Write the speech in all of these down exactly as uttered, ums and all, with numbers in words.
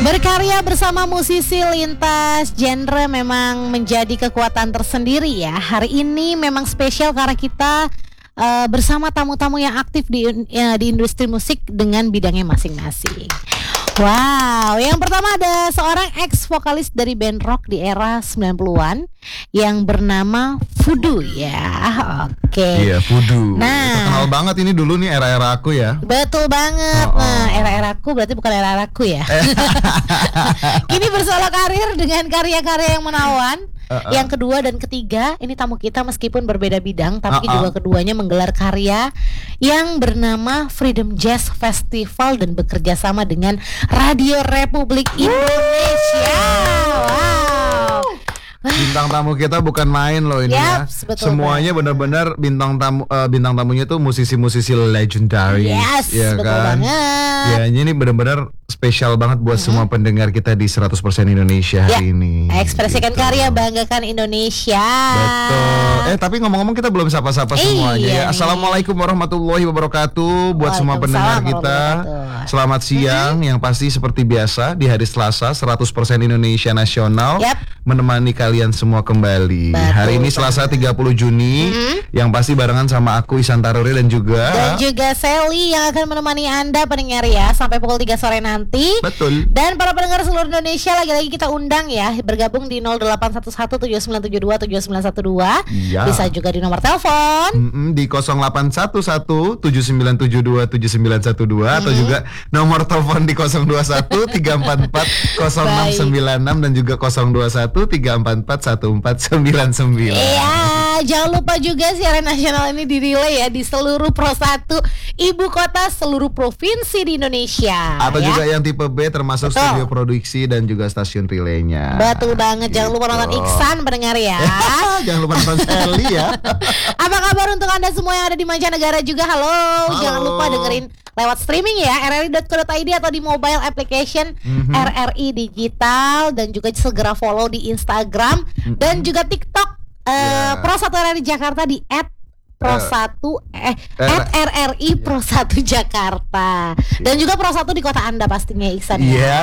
Berkarya bersama musisi lintas genre memang menjadi kekuatan tersendiri ya. Hari ini memang spesial karena kita uh, bersama tamu-tamu yang aktif di, uh, di industri musik dengan bidangnya masing-masing. Wow, yang pertama ada seorang ex-vokalis dari band rock di era sembilan puluhan yang bernama Voodoo ya. Oke. Okay. Iya, Voodoo. Nah, terkenal banget ini dulu nih era-era aku ya. Betul banget. Oh, oh. Nah, era-era aku berarti bukan era-era aku ya. Kini bersolo karir dengan karya-karya yang menawan. Uh, uh. Yang kedua dan ketiga, ini tamu kita meskipun berbeda bidang, tapi uh, uh. juga keduanya menggelar karya yang bernama Freedom Jazz Festival dan bekerja sama dengan Radio Republik Indonesia. Wow. Bintang tamu kita bukan main loh ini yep, ya. Semuanya benar-benar bintang tamu uh, bintang tamunya tuh musisi-musisi legendary. Yes, ya betul kan? banget. Ya, ini benar-benar spesial banget buat mm-hmm. semua pendengar kita di seratus persen Indonesia hari ya, ini. Ekspresikan gitu. Karya, banggakan Indonesia. Betul. Eh, tapi ngomong-ngomong kita belum sapa-sapa eh, semuanya iya ya. Assalamualaikum warahmatullahi wabarakatuh buat semua pendengar kita. Selamat siang, mm-hmm. yang pasti seperti biasa di hari Selasa seratus persen Indonesia Nasional yep. menemani kalian semua kembali. Betul, hari ini Selasa tiga puluh Juni mm-hmm. yang pasti barengan sama aku Ihsan Taruri dan juga dan juga Sally yang akan menemani Anda pendengar ya sampai pukul tiga sore nanti. Betul. Dan para pendengar seluruh Indonesia lagi-lagi kita undang ya bergabung di nol delapan satu satu tujuh sembilan tujuh dua tujuh sembilan satu dua. Ya. Bisa juga di nomor telepon mm-hmm, di nol delapan satu satu tujuh sembilan tujuh dua tujuh sembilan satu dua mm-hmm. atau juga nomor telepon di nol dua satu tiga empat empat nol enam sembilan enam dan juga nol dua satu tiga empat empat satu empat sembilan sembilan. Iya, jangan lupa juga siaran nasional ini dirilai ya di seluruh Pro satu ibu kota seluruh provinsi di Indonesia. Atau ya? juga yang tipe B termasuk Betul. Studio produksi dan juga stasiun relaynya. Betul banget. Jangan gitu. lupa nonton Iksan pendengar ya. Jangan lupa nonton Sally ya. Apa kabar untuk Anda semua yang ada di mancanegara juga? Halo. Halo. Jangan lupa dengerin lewat streaming ya r r i dot co dot i d atau di mobile application mm-hmm. R R I Digital dan juga segera follow di Instagram mm-hmm. dan juga TikTok uh, yeah. Pro satu R R I Jakarta di et Pro satu eh at R R I Pro satu Jakarta dan juga Pro satu di kota Anda pastinya Iksan ya. Iya.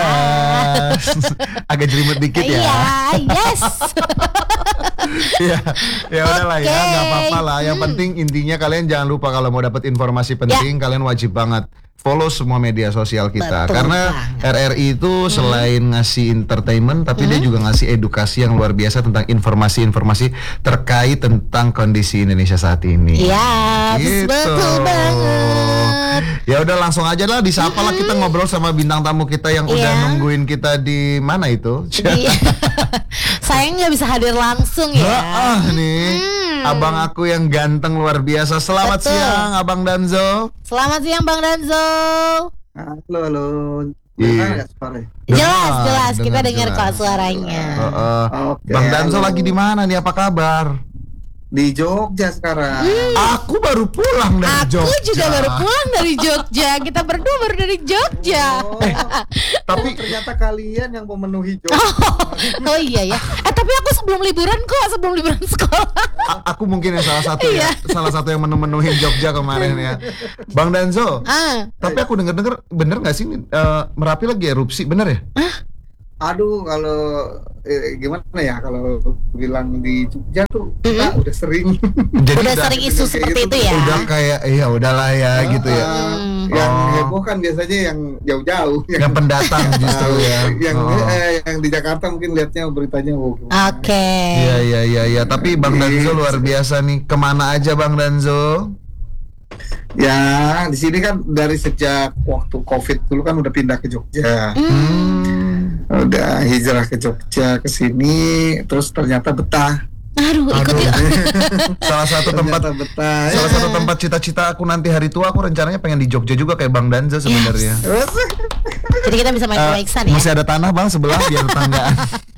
Agak jelimet dikit ya. Iya, yes. ya, ya udahlah okay. ya, nggak apa-apa lah. Yang hmm. penting intinya kalian jangan lupa kalau mau dapat informasi penting, ya. kalian wajib banget follow semua media sosial kita. Betul karena banget. R R I itu hmm. selain ngasih entertainment, tapi hmm. dia juga ngasih edukasi yang luar biasa tentang informasi-informasi terkait tentang kondisi Indonesia saat ini. Iya, gitu. Betul banget. Ya udah langsung aja lah disapa lah kita ngobrol sama bintang tamu kita yang yeah. udah nungguin kita di mana itu. Saya nggak bisa hadir langsung ya. Ah nih, hmm. abang aku yang ganteng luar biasa. Selamat Betul. siang, Abang Danzo. Selamat siang, Bang Danzo. Halo, halo. Iya. Jelas, jelas. Kita dengar kok suaranya. Uh, uh. Okay, Bang Danzo halo. lagi di mana nih? Apa kabar? Di Jogja sekarang. Hmm. Aku baru pulang dari Aku Jogja. Aku juga baru pulang dari Jogja. Kita berdua baru dari Jogja. Oh, tapi ternyata kalian yang memenuhi Jogja. Oh, oh iya ya. Eh tapi aku sebelum liburan kok, sebelum liburan sekolah. A- aku mungkin yang salah satu ya, salah satu yang memenuhi Jogja kemarin ya. Bang Danzo. Ah. Tapi aku dengar-dengar bener nggak sih uh, Merapi lagi erupsi, bener ya? Ah. Aduh, kalau eh, gimana ya kalau bilang di Jogja tuh kita mm-hmm. udah sering. Jadi udah sering isu seperti itu, itu ya. Udah kayak iya udahlah ya uh, gitu ya. Uh, yang oh. heboh kan biasanya yang jauh-jauh, yang, yang pendatang justru ya. Yang oh. eh, yang di Jakarta mungkin lihatnya beritanya oh, Oke. Okay. Iya iya iya ya, tapi Bang Danzo luar biasa nih. Kemana aja Bang Danzo? Ya, di sini kan dari sejak waktu Covid dulu kan udah pindah ke Jogja. Hmm. Udah hijrah ke Jogja ke sini, terus ternyata betah. Aduh, ikut yuk. Salah satu tempat betah. Salah satu tempat cita-cita aku nanti hari tua aku rencananya pengen di Jogja juga kayak Bang Danzo sebenarnya. Yes. Jadi kita bisa main uh, Iksan ya. Masih ada tanah Bang sebelah biar tetanggaan.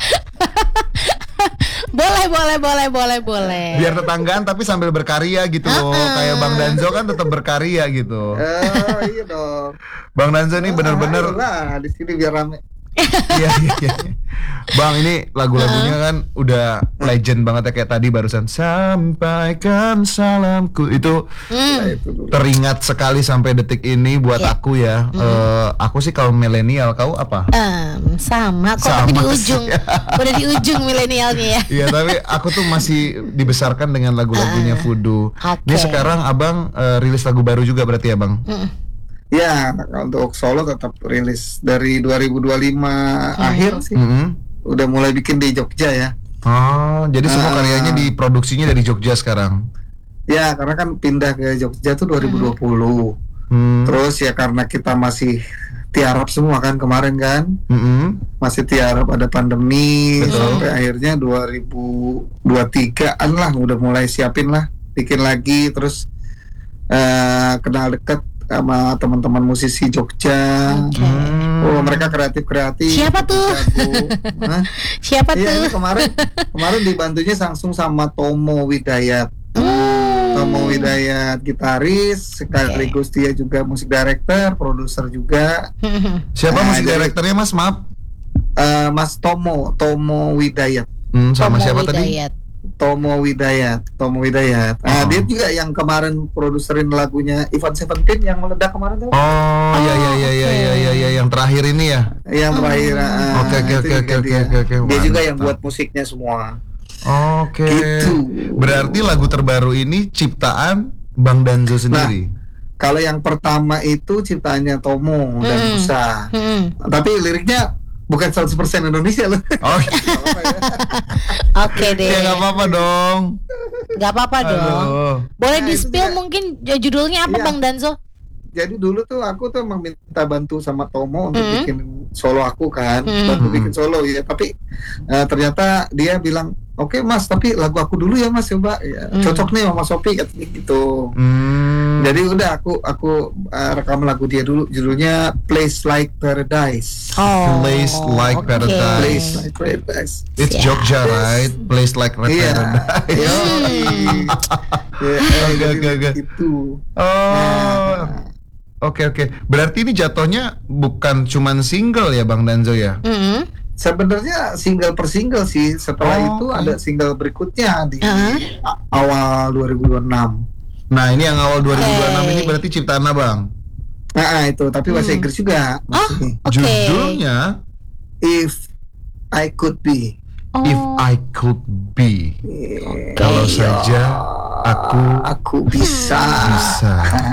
Boleh, boleh, boleh, boleh, boleh. Biar tetanggaan tapi sambil berkarya gitu loh. Uh-uh. Kayak Bang Danzo kan tetap berkarya gitu. Oh, iya dong. Bang Danzo ini oh, bener-bener lah di sini biar rame. Iya iya iya. Bang, ini lagu-lagunya kan udah legend banget ya, kayak tadi barusan sampaikan salamku itu Hmm. teringat sekali sampai detik ini buat Yeah. aku ya. Eh, aku sih kalau milenial, kau apa? Em, sama kok, Sama tapi di sih. ujung, udah di ujung milenialnya ya. Iya, tapi aku tuh masih dibesarkan dengan lagu-lagunya Voodoo. Oke. Ini sekarang abang eh, rilis lagu baru juga berarti ya bang? Mm. Ya, untuk solo tetap rilis dari dua ribu dua puluh lima akhir sih. Mm-mm. Udah mulai bikin di Jogja ya. Oh, jadi semua Ah. karyanya diproduksinya dari Jogja sekarang. Ya, karena kan pindah ke Jogja tuh dua ribu dua puluh. Hmm. Terus ya karena kita masih tiarap semua kan kemarin kan. Mm-mm. Masih tiarap ada pandemi. Betul. Sampai akhirnya dua ribu dua puluh tigaan lah udah mulai siapin lah. Bikin lagi terus eh, kenal deket sama teman-teman musisi Jogja. Oke. Hmm. Oh, mereka kreatif-kreatif. Siapa tuh? jago. Hah? Siapa Iya, ini tuh? kemarin kemarin dibantunya langsung sama Tomo Widayat. Hmm. Tomo Widayat gitaris, sekaligus dia juga musik director, produser juga. Siapa Nah, musik jadi- direkturnya mas? Maaf. Eh, Mas Tomo, Tomo Widayat, Hmm, sama Tomo siapa tadi? Widayat. Tomo Widayat, Tomo Widayat. Nah, Oh. dia juga yang kemarin produserin lagunya Ivan Seventeen yang meledak kemarin tuh. Oh, iya iya iya iya oke. iya iya ya, yang terakhir ini ya. Yang terakhir. ah, Oke, oke, itu oke, juga oke, dia. oke, oke, Dia juga yang mantap. buat musiknya semua. Oke. Gitu. Berarti lagu terbaru ini ciptaan Bang Danzo sendiri. Kalau yang pertama itu ciptaannya Tomo dan Mm-mm. Musa. Hmm. Tapi liriknya bukan seratus persen Indonesia loh. Oh, Oke deh. ya nggak apa-apa dong. Gak apa-apa dong. Aduh. Boleh Nah, di itu spill juga- mungkin j- judulnya apa Iya. Bang Danzo? Jadi dulu tuh aku tuh emang minta bantu sama Tomo untuk Mm. bikin solo aku kan, Mm. bantu bikin solo ya. Tapi eh, ternyata dia bilang, oke mas, tapi lagu aku dulu ya mas, coba ya, Mm. cocok nih sama Sophie katanya gitu. Hmm. Jadi udah aku aku eh, rekam lagu dia dulu, judulnya Place Like Paradise. Oh. Place Like oke. Paradise. Place Like Paradise. It's Ya. Jogja, right? Place like Red Iya. Paradise. Yoi. Ya, Oke, jadi oke, oke. Itu. Oh. Nah, Oke oke. Berarti ini jatuhnya bukan cuman single ya Bang Danzo ya? Mm. sebenarnya single per single sih. Setelah Oh, itu oke. ada single berikutnya di Uh-huh. a- awal dua ribu dua puluh enam. Nah ini yang awal dua ribu dua puluh enam Oke. ini berarti ciptaan Abang. Nah itu tapi bahasa Hmm. Inggris juga. masih. Oke. Judulnya If I Could Be. Oh. If I Could Be. Eh, Kalau iya. saja aku- aku bisa. Bisa.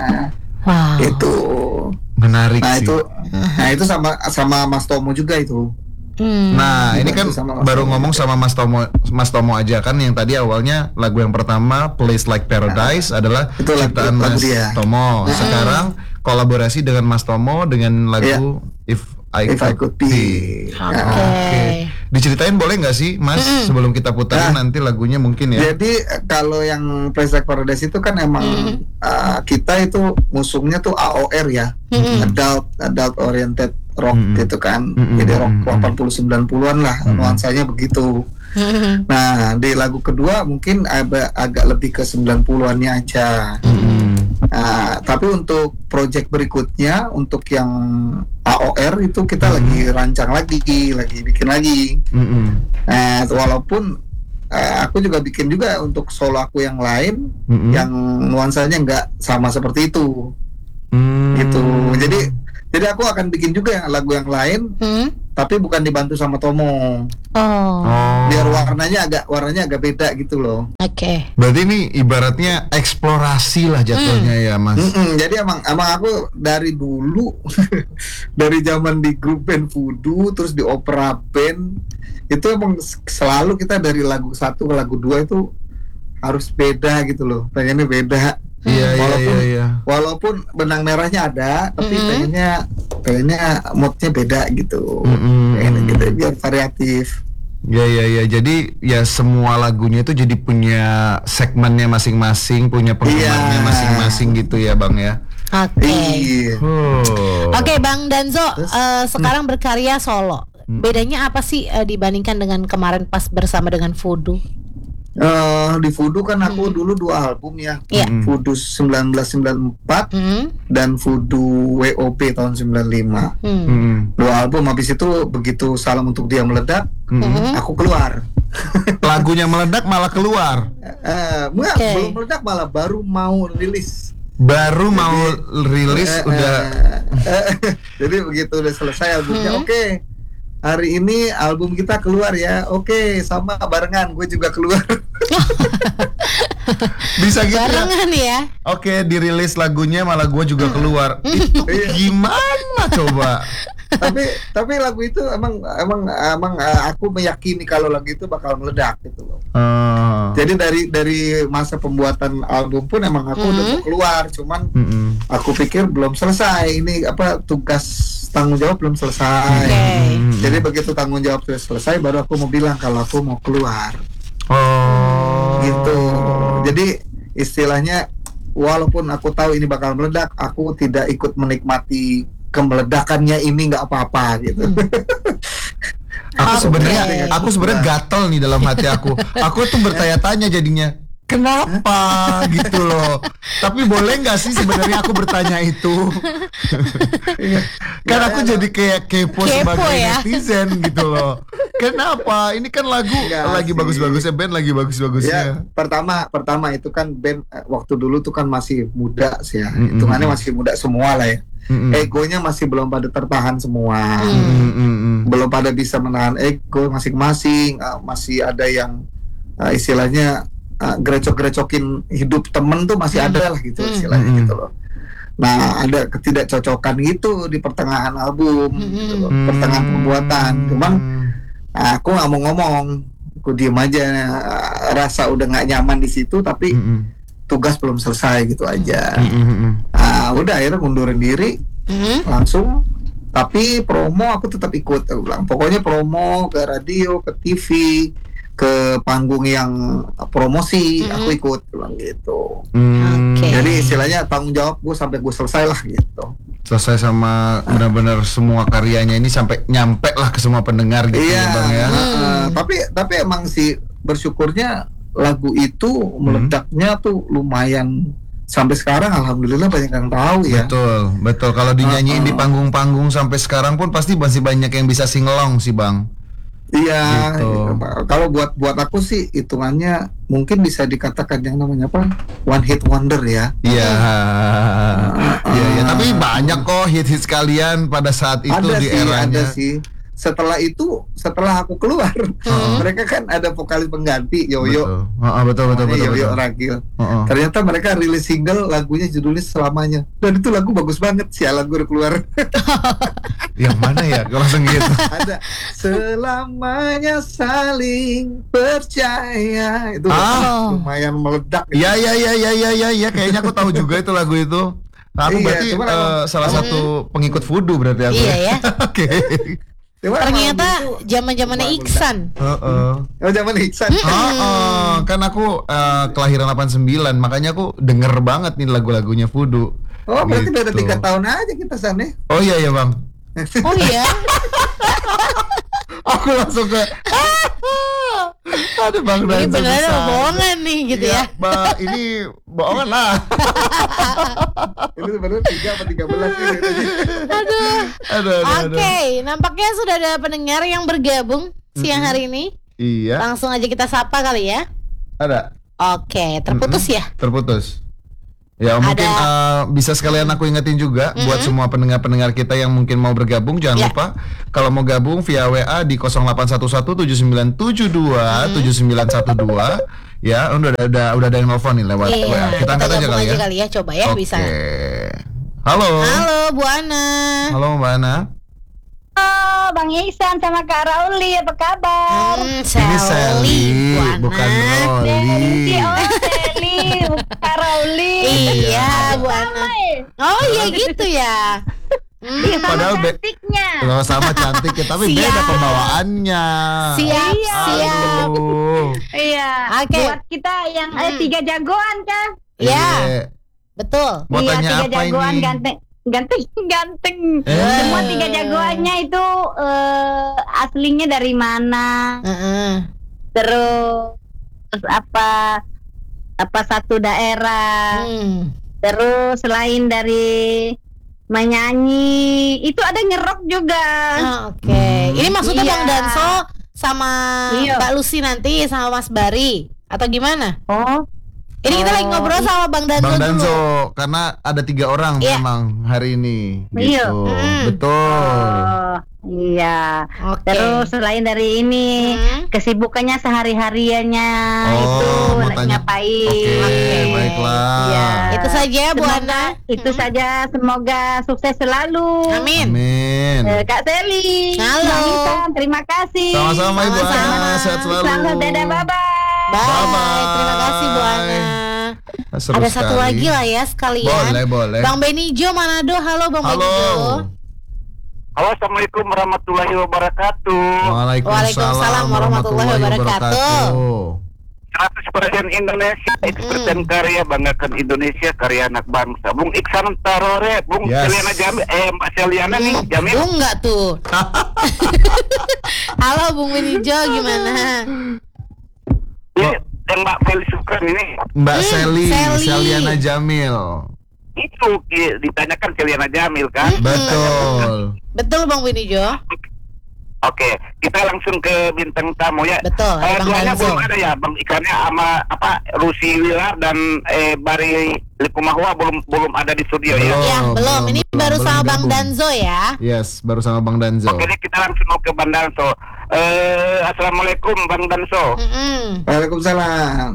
Wow. Itu. Menarik Nah sih. itu, nah itu sama sama Mas Tomo juga itu. Hmm. Nah, ini kan Dibantu sama Mas baru Tomo. ngomong sama Mas Tomo, Mas Tomo aja kan yang tadi awalnya lagu yang pertama Place Like Paradise adalah Itu lagu- ciptaan lagu Mas dia. Tomo. Sekarang kolaborasi dengan Mas Tomo dengan lagu If I If I Could Could Be. Oke. Oke. Diceritain boleh nggak sih, Mas, sebelum kita putarin Nah. nanti lagunya mungkin ya? Jadi eh, kalau yang Place Like Paradise itu kan emang eh, kita itu musuhnya tuh A O R ya, Mm-mm. adult adult oriented rock Mm-mm. gitu kan. Mm-mm, Jadi rock mm-mm. delapan puluh sembilan puluhan lah nuansanya begitu. Hmm. Nah, di lagu kedua mungkin agak agak lebih ke sembilan puluhannya aja. Mm-mm. Nah, tapi untuk project berikutnya untuk yang A O R itu kita Hmm. lagi rancang lagi, lagi bikin lagi. Mm-mm. Nah, walaupun eh, aku juga bikin juga untuk solo aku yang lain Mm-mm. yang nuansanya nggak sama seperti itu, Mm. gitu. Jadi jadi aku akan bikin juga yang lagu yang lain, Hmm. tapi bukan dibantu sama Tomo. Oh. Oh. Biar warnanya agak warnanya agak beda gitu loh. Oke. Berarti ini ibaratnya eksplorasi lah jatuhnya ya, Mas. Mm-mm, jadi emang emang aku dari dulu dari zaman di grup band Voodoo terus di opera band itu emang selalu kita dari lagu satu ke lagu dua itu harus beda gitu loh, pengennya beda. Iya, iya, Walaupun iya, iya. walaupun benang merahnya ada, tapi Mm-mm. pengennya pengennya moodnya beda gitu. Mm-mm. Pengennya gitu biar variatif. Ya ya ya, jadi ya semua lagunya itu jadi punya segmennya masing-masing, punya penggemarnya Iya. masing-masing gitu ya, Bang ya. Oke. Iya. Oh. Oke, Bang Danzo, Terus? eh, sekarang berkarya solo. Bedanya apa sih eh, dibandingkan dengan kemarin pas bersama dengan Voodoo? Uh, di Voodoo kan aku Hmm. dulu dua album ya, Iya. Mm-mm. Voodoo sembilan belas sembilan puluh empat Hmm. dan Voodoo W O P tahun sembilan puluh lima. Hmm. Mm-mm. Dua album, habis itu begitu Salam Untuk Dia meledak, Mm-mm. Hmm. aku keluar. Lagunya meledak malah keluar. Eh, enggak, Oke. belum meledak, malah baru mau rilis. Baru mau Jadi, rilis Eh, udah. eh, eh, jadi begitu udah selesai albumnya, Hmm. oke. Hari ini album kita keluar ya, oke, sama barengan, gue juga keluar. Bisa gitu ya. Barengan ya. Oke, dirilis lagunya malah gue juga keluar. Itu Iya. gimana coba? tapi tapi lagu itu emang emang emang eh, aku meyakini kalau lagu itu bakal meledak gitu loh. Ah. Jadi dari dari masa pembuatan album pun emang aku udah Hmm. mau keluar, cuman Mm-mm. aku pikir belum selesai, ini apa tugas tanggung jawab belum selesai. Oke. Mm-mm. Jadi begitu tanggung jawab sudah selesai, baru aku mau bilang kalau aku mau keluar. Oh. Gitu. Jadi istilahnya walaupun aku tahu ini bakal meledak, aku tidak ikut menikmati kemeledakannya ini, nggak apa-apa gitu. Aku Oke. sebenarnya Oke. aku sebenarnya gatel nih dalam hati aku. Aku tuh bertanya-tanya jadinya. Kenapa gitu loh. Tapi boleh nggak sih sebenarnya aku bertanya itu? Kan aku jadi kayak kepo, Kepo sebagai ya. netizen gitu loh. Kenapa? Ini kan lagu Nggak lagi sih. bagus-bagusnya, band lagi Ya, bagus-bagusnya. pertama pertama itu kan band eh, waktu dulu tuh kan masih muda sih ya. Mm-mm. Hitungannya masih muda semua lah ya. Mm-mm. Egonya masih belum pada tertahan semua. Hmm. Mm-mm, mm-mm. Belum pada bisa menahan ego masing-masing. Ah, masih ada yang ah, istilahnya ah, gerecok-gerecokin hidup temen tuh masih ada lah gitu Hmm. istilahnya Hmm. gitu loh. Nah, ada ketidakcocokan gitu di pertengahan album, Hmm. gitu loh, pertengahan pembuatan. Cuman ah, aku nggak mau ngomong, aku diem aja. Ah, rasa udah nggak nyaman di situ, tapi Mm-mm. tugas belum selesai gitu aja. Mm-mm, mm-mm. Ah, udah akhirnya mundurin diri Hmm. langsung. Tapi promo aku tetap ikut. Aku bilang pokoknya promo ke radio, ke T V, ke panggung yang promosi, Mhm. aku ikut, aku bilang gitu. Hmm. Oke. Jadi istilahnya tanggung jawab gue sampai gue selesai lah gitu. Selesai sama benar-benar semua karyanya ini sampai nyampe lah ke semua pendengar gitu Iya. ya, Bang ya. uh, Hmm. Tapi tapi emang sih bersyukurnya lagu itu meledaknya tuh lumayan. Sampai sekarang alhamdulillah banyak yang tahu ya. Betul, betul. Kalau dinyanyiin Uh-uh. di panggung-panggung sampai sekarang pun pasti masih banyak yang bisa singelong sih, Bang. Iya, Gitu. gitu. Kalau buat buat aku sih hitungannya mungkin bisa dikatakan yang namanya apa? One hit wonder ya. Iya. Uh-uh. Iya, iya. Tapi banyak kok hit-hit kalian pada saat itu Ada di sih, eranya. ada sih. Setelah itu, setelah aku keluar, Hmm. mereka kan ada vokalis pengganti Yoyo. Betul. Heeh, betul, betul, Namanya betul, Yoyo betul. Ragil. Heeh. Ternyata mereka rilis single, lagunya judulnya Selamanya. Dan itu lagu bagus banget, sialan gue udah keluar. Yang mana ya? Kalau langsung gitu. Ada Selamanya saling percaya. Itu Ah. lumayan meledak. gitu. Iya, iya, iya, iya, iya, iya, iya. Kayaknya aku tahu juga itu lagu itu. Nah, aku Iya, berarti cuman eh, emang- salah emang- satu pengikut voodoo berarti aku. Iya ya. Oke. Cuma Ternyata emang itu- zaman-zamannya Wah, Iksan. Heeh. Oh, zaman Iksan. Heeh, kan aku eh, kelahiran delapan puluh sembilan, makanya aku denger banget nih lagu-lagunya voodoo. Oh, berarti beda Gitu. tiga tahun aja kita sana. Oh iya ya, Bang. Oh iya. Aku langsung ke Aduh, Bang Ini Dan beneran bisa. bohongan nih gitu ya. Mbak, ini bohongan lah. Itu sebenarnya tiga apa tiga belas sih. Aduh. Aduh, aduh, aduh. Oke, nampaknya sudah ada pendengar yang bergabung siang hari ini. Iya, Langsung aja kita sapa kali ya. ada. Oke, terputus ya. Terputus. Ya mungkin eh, bisa sekalian aku ingetin juga buat semua pendengar-pendengar kita yang mungkin mau bergabung, jangan Ya. lupa kalau mau gabung via W A di nol delapan satu satu tujuh sembilan tujuh dua tujuh sembilan satu dua. Ya, udah ada udah, udah ada yang nelfon nih lewat W A. Iya, Kita angkat aja gabung kali ya. kali ya, coba ya Oke. bisa. Halo. Halo Bu Ana. Halo Mbak Ana. Halo Bang Ihsan sama Kak Rauli, apa kabar? Hmm, Ini Sally, Bu Ana. bukan Rolly. Sally, oh Sally, bukan Kak Rauli. Iya, Bu Ana. Oh iya gitu ya. Hmm, Iya, sama Padahal be- cantiknya. Kalau sama cantik ya, tapi Siap. beda pembawaannya. siap, Iya. siap. Aduh. Iya. Oke. Buat kita yang eh, Hmm. tiga jagoan kan? Ya, Iya. betul. Mau iya, tanya tiga apa jagoan ini? ganteng. Ganteng, ganteng. Eh. Semua tiga jagoannya itu eh, aslinya dari mana? Heeh. Terus terus apa apa satu daerah. Hmm. Terus selain dari menyanyi, itu ada ngerok juga. Oh, Oke, okay. Ini maksudnya Iya. Bang Danso sama Iya. Mbak Lucy nanti sama Mas Bari atau gimana? Oh, Ini kita lagi Oh, ngobrol sama Bang Danso Bang dulu. Danso, karena ada tiga orang Iya. memang hari ini. Iya. Gitu. Hmm. Betul. oh, iya. Oke. Terus selain dari ini, Hmm. kesibukannya sehari-hariannya Oh, itu mau lagi tanya. ngapain? Oke, Oke. baiklah. Iya. Itu saja ya, Bu Semoga- Ana. Itu Hmm. saja, semoga sukses selalu. Amin. Amin. Eh, Kak Seli, Halo. Bang Isan, terima kasih. Sama-sama Ibu Sama-sama. Ana, sehat selalu. Selamat dadah, bye bye. Bye. Bye-bye. Terima kasih Bu Ana. Seru Ada satu sekali. lagi lah ya sekalian. Boleh, boleh. Bang Benijo Manado. Halo Bang Halo. Benijo. Halo, assalamualaikum warahmatullahi wabarakatuh. Waalaikumsalam warahmatullahi wabarakatuh. seratus persen Indonesia, X persen karya, banggakan Indonesia, karya anak bangsa. Bung Iksan Tarore, Bung Yes. Seliana Jamil, eh Mbak Seliana nih, Jamil. Bung nggak tuh? Halo Bung Benijo, gimana? Ini yang Mbak Feli Sukran ini, Mbak Hmm, Seli, Seli. Seliana Jamil. itu ki- ditanyakan Seliana Jamil kan? Betul. Betul Bang Benijo. Oke, kita langsung ke bintang tamu ya. Betul, Eh, Bang duanya Danzo. belum ada ya, Bang Ikannya sama apa Rusi Wilar dan eh, Bari Likumahua belum belum ada di studio ya. Belum. Ya Oh, belum. belum, Ini belum, baru belum sama Bang gabung. Danzo ya. Yes, baru sama Bang Danzo. Oke, ini kita langsung mau ke Bang Danso. Eh, Assalamualaikum Bang Danso. Mm-mm. Waalaikumsalam.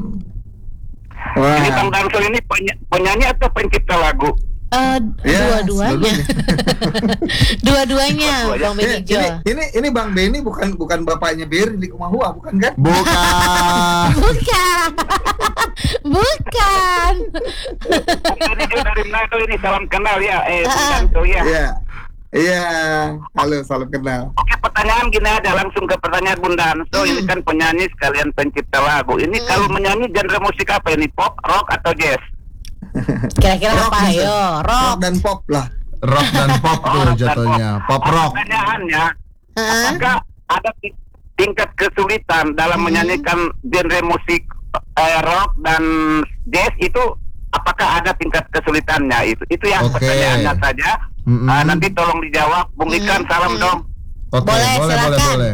Ini Wah, Bang Danso ini peny- penyanyi atau pencipta lagu? Eh, ya, dua-duanya. Dua-duanya Bang ini, Benijo. ini, ini ini Bang Beni bukan bukan bapaknya Berry di Kumahua, bukan kan? Bukan. Bukan. Bukan. Ini juga dari Manado ini, salam kenal ya. Eh, Bang Ah. Danso ya. Iya. Iya, halo, salam kenal. Oke, pertanyaan gini aja, langsung ke pertanyaan Bung Danso. Ini kan penyanyi sekalian pencipta lagu. Ini Hmm. kalau menyanyi genre musik apa ini? Pop, rock atau jazz? Kira-kira Rock apa? bisa. Ayo, Rock rock. dan pop lah. Rock dan pop tuh rock dan jatuhnya. Pop rock. Pertanyaannya, Hah? apakah ada ti- tingkat kesulitan dalam Hmm. menyanyikan genre musik eh, rock dan jazz itu? Apakah ada tingkat kesulitannya itu? Itu yang Oke. pertanyaannya saja. Mm-mm. Ah, nanti tolong dijawab, Bung Hmm, Ikan. Salam hmm. dong. Oke, Boleh, boleh, boleh, silakan. boleh.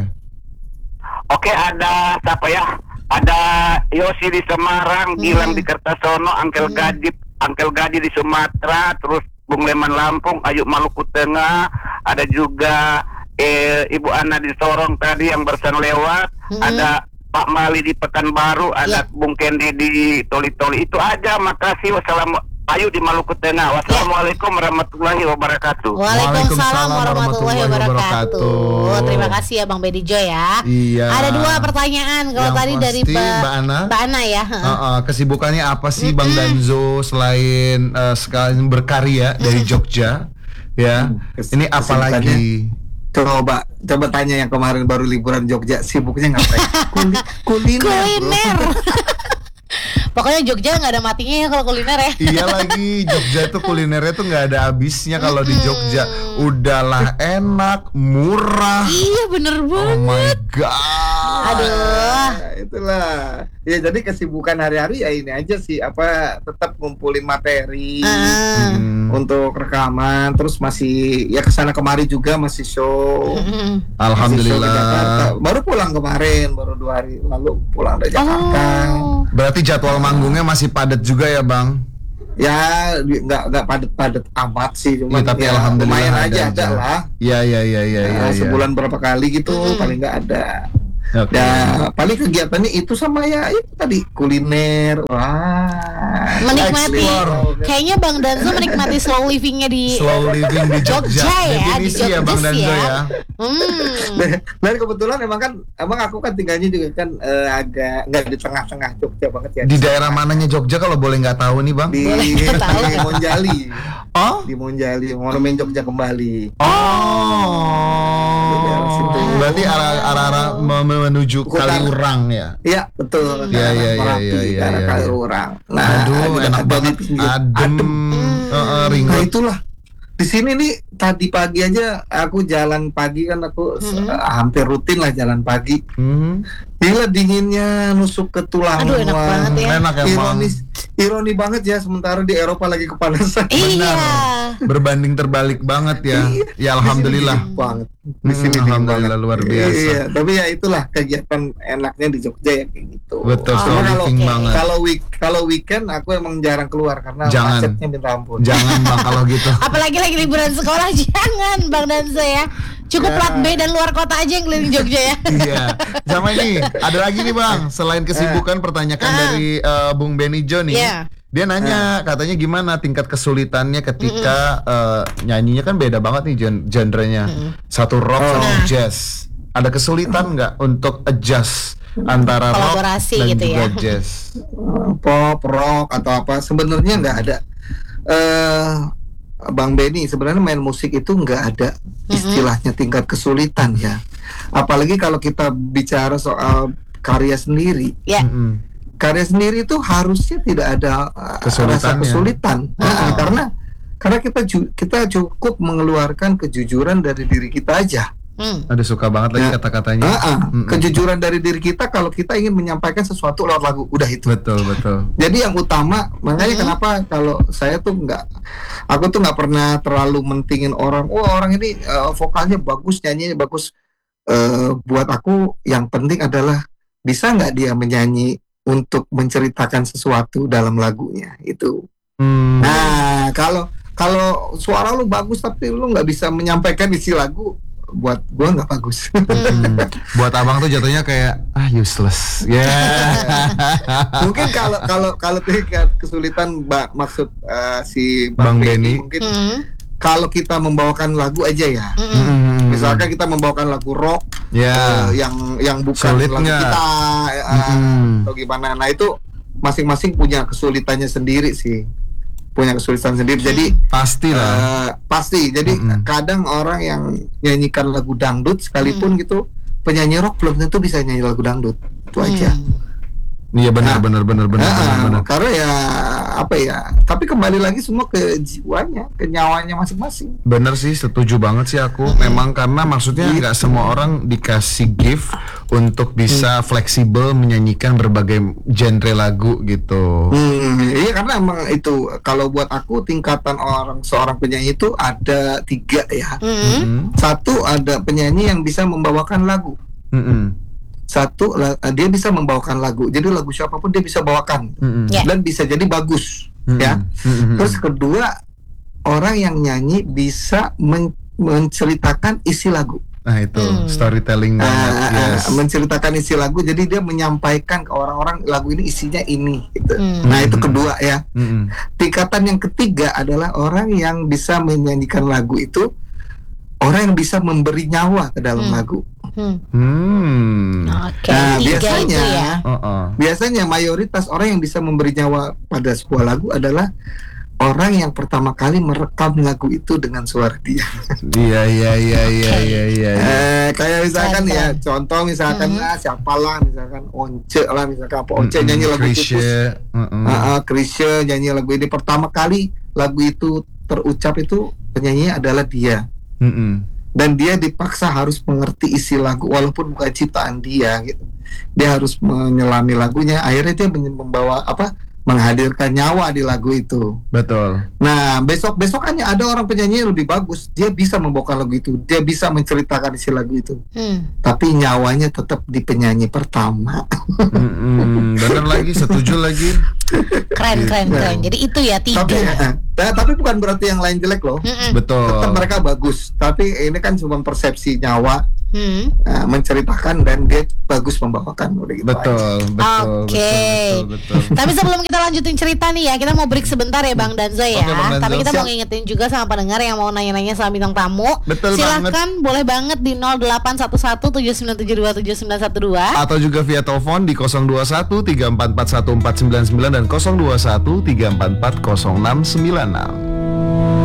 Oke, ada siapa ya? Ada Yosi di Semarang, Hmm. Gilang di Kertasono, Angkel Gaji, Angkel Gaji di Sumatera, terus Bung Leman Lampung, Ayu Maluku Tengah, ada juga eh, Ibu Ana di Sorong tadi yang barusan lewat, Hmm. ada Pak Mali di Pekanbaru, ada Ya. Bung Kendi di Toli-Toli. Itu aja, makasih. Wassalamualaikum. Ayu di Maluku Tengah. Wassalamualaikum warahmatullahi wabarakatuh. Waalaikumsalam warahmatullahi wabarakatuh. wabarakatuh. Terima kasih ya Bang Benijo ya. Iya. Ada dua pertanyaan. Kalau Yang tadi dari pasti, Mbak, Mbak Ana. Mbak Ana ya. Uh, uh, kesibukannya apa sih Bang Danzo selain uh, sekalian berkarya dari Jogja? Ya, Kes- ini apa kesibukannya? lagi? Coba coba tanya yang kemarin baru liburan Jogja, sibuknya ngapain? Kuli, kuliner. bro. Kuliner. Pokoknya Jogja nggak ada matinya ya kalau kuliner ya. Iya lagi, Jogja itu kulinernya tuh nggak ada habisnya kalau di Jogja. Udahlah enak, murah. Iya bener Oh banget. my god. Aduh. Nah, itulah. Ya jadi kesibukan hari-hari ya ini aja sih, apa tetap ngumpulin materi Ah. Hmm, untuk rekaman, terus masih ya kesana kemari juga masih show. Mm-mm. Masih show ke Jakarta. Alhamdulillah. Baru pulang kemarin, baru dua hari lalu pulang dari Jakarta. Oh. Berarti jadwal manggungnya masih padat juga ya Bang? Ya di- nggak nggak padat-padat amat sih, cuma Iya, tapi ya, alhamdulillah lumayan ada aja ada aja. lah. Iya iya iya iya. Nah, iya, iya. sebulan berapa kali gitu Mm-mm. paling nggak ada. Oke. Ya paling kegiatannya itu sama ya itu tadi kuliner. Wah, Menikmati. explore. Kayaknya Bang Danzo menikmati slow livingnya di Slow living di Jogja. Jogja ya, di Definisi ya Bang Jogja Danzo ya. ya. Hmm. Dan kebetulan emang kan, emang aku kan tinggalnya juga kan eh, agak nggak di tengah-tengah Jogja banget ya. Di daerah mananya Jogja kalau boleh nggak tahu nih Bang? Di, Boleh nggak tahu di nggak? Monjali, Oh. di Monjali, Monumen Jogja Kembali. Oh. Di daerah situ. Berarti arah arah, arah me- menuju Utara. Kaliurang ya. Iya betul. Iya, Daerah iya, iya, Merapi, iya, iya, daerah iya. Kaliurang. Nah, Aduh, di enak dekat- banget, di pinggir. adem, Adem. uh, uh, Nah ringan. itulah. Di sini nih tadi pagi aja aku jalan pagi kan aku Hmm. eh, hampir rutin lah jalan pagi. Hmm. Gila dinginnya nusuk ke tulang. Aduh, enak Wah, banget ya. Enak emang. Ironis, ironi banget ya, sementara di Eropa lagi kepanasan. Iya. Berbanding terbalik banget ya. Ya alhamdulillah. Di sini dingin banget. Di Hmm, sini dingin alhamdulillah banget. luar biasa. Iya, tapi ya itulah kegiatan enaknya di Jogja ya kayak gitu. Betul, Oh, so Cuma kalau living oke. banget. kalau week kalau weekend aku emang jarang keluar karena Jangan. macetnya minta ampun. Jangan Bang kalau gitu. Apalagi lagi liburan sekolah jangan Bang Danza ya. Cukup Ya. plat B dan luar kota aja yang keliling Jogja ya. Iya. Sama ini, ada lagi nih Bang, selain kesibukan pertanyaan Ah. dari eh, Bung Benny Jo nih. Iya. Dia nanya katanya gimana tingkat kesulitannya ketika eh, nyanyinya kan beda banget nih gen- genrenya. Satu rock sama Nah. jazz. Ada kesulitan nggak untuk adjust antara rock Kolaborasi dan gitu juga ya. jazz? Pop, rock atau apa sebenarnya nggak ada. Eh Bang Benny sebenarnya main musik itu nggak ada istilahnya tingkat kesulitan ya. Apalagi kalau kita bicara soal karya sendiri. Ya. Mm-mm. Karya sendiri itu harusnya tidak ada uh, rasa Kesulitannya. kesulitan. Oh. Nah, karena karena kita ju- kita cukup mengeluarkan kejujuran dari diri kita aja. Hmm. Ada suka banget lagi Ya. kata-katanya. Ah, ah. Mm-mm. Kejujuran dari diri kita kalau kita ingin menyampaikan sesuatu lewat lagu, udah itu. Betul betul. Jadi yang utama, makanya Hmm. kenapa kalau saya tuh nggak, aku tuh nggak pernah terlalu mentingin orang. Oh orang ini eh, vokalnya bagus, nyanyinya bagus. Eh, buat aku yang penting adalah bisa nggak dia menyanyi untuk menceritakan sesuatu dalam lagunya itu. Hmm. Nah kalau kalau suara lu bagus tapi lu nggak bisa menyampaikan isi lagu, buat gua nggak bagus. Hmm. Buat abang tuh jatuhnya kayak ah useless. Ya. Mungkin kalau kalau kalau tingkat kesulitan mbak maksud eh, si Bang Bang Benny. Benny mungkin Hmm. kalau kita membawakan lagu aja ya. Hmm. Mm-mm. Misalkan kita membawakan lagu rock Ya. eh, yang yang bukan Sulit lagu nggak? kita eh, Mm-mm. atau gimana. Nah itu masing-masing punya kesulitannya sendiri sih. Punya kesulitan sendiri. Jadi Pastilah. eh, pasti. Jadi Mm-mm. kadang orang yang nyanyikan lagu dangdut sekalipun gitu, penyanyi rock belum tentu bisa nyanyi lagu dangdut. Itu aja. Hmm. Iya benar benar benar benar Ah, benar benar. karena ya apa ya, tapi kembali lagi semua ke jiwanya, ke nyawanya masing-masing. Bener sih, setuju banget sih aku. Memang karena maksudnya nggak semua orang dikasih gift untuk bisa fleksibel menyanyikan berbagai genre lagu gitu. Hmm, iya karena emang itu kalau buat aku tingkatan orang seorang penyanyi itu ada tiga ya. Hmm. Mm-mm. Satu ada penyanyi yang bisa membawakan lagu. Mm-mm. Satu la- dia bisa membawakan lagu. Jadi lagu siapapun dia bisa bawakan Mm-mm. Ya. dan bisa jadi bagus. Mm-mm. Ya. Mm-mm. Terus kedua orang yang nyanyi bisa men- menceritakan isi lagu. Nah itu Hmm. storytelling banget. Ah, Yes. ah, menceritakan isi lagu, jadi dia menyampaikan ke orang-orang lagu ini isinya ini gitu. Hmm. Nah itu Hmm. kedua ya. Mm-mm. Tingkatan yang ketiga adalah orang yang bisa menyanyikan lagu itu orang yang bisa memberi nyawa ke dalam Hmm. lagu. Hmm. Hmm. Oke, Nah, tiga biasanya- itu ya. Uh-uh. Biasanya mayoritas orang yang bisa memberi nyawa pada sebuah lagu adalah orang yang pertama kali merekam lagu itu dengan suara dia. Iya iya iya iya iya iya. Eh, kayak misalkan Keren, ya, keren. contoh misalkan Mhm. lah siapalah, misalkan Once lah, misalkan apa Once Mm-mm. nyanyi lagu Chrisye. Pupus. Mm-mm. Ah, ah, Chrisye nyanyi lagu ini pertama kali lagu itu terucap itu penyanyinya adalah dia, Mm-mm. dan dia dipaksa harus mengerti isi lagu walaupun bukan ciptaan dia gitu. Dia harus menyelami lagunya, akhirnya dia men- membawa apa menghadirkan nyawa di lagu itu. Betul. Nah besok besokannya ada orang penyanyi yang lebih bagus, dia bisa membawakan lagu itu, dia bisa menceritakan isi lagu itu, Hmm. tapi nyawanya tetap di penyanyi pertama. Mm-mm. Bener lagi, setuju lagi. Keren, keren, keren. Jadi itu ya tiga. Tapi eh, tapi bukan berarti yang lain jelek loh. Mm-mm. Betul. Tetap mereka bagus, tapi ini kan cuma persepsi nyawa, Hmm. eh, menceritakan dan dia bagus membawakan, udah gitu aja. Betul, betul, Oke. betul, betul, betul. Tapi sebelum kita lanjutin cerita nih ya, kita mau break sebentar ya Bang Danzo ya. Oke, Bang Danzo. Tapi kita mau Siap. ngingetin juga sama pendengar yang mau nanya-nanya sama bintang tamu. Betul Silahkan boleh banget di nol delapan satu satu tujuh sembilan tujuh dua tujuh sembilan satu dua. Atau juga via telepon di nol dua satu tiga empat empat satu empat sembilan sembilan dan nol dua satu tiga empat empat nol enam sembilan enam.